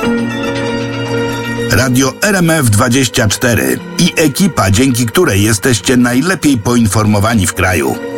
Radio RMF24 i ekipa, dzięki której jesteście najlepiej poinformowani w kraju.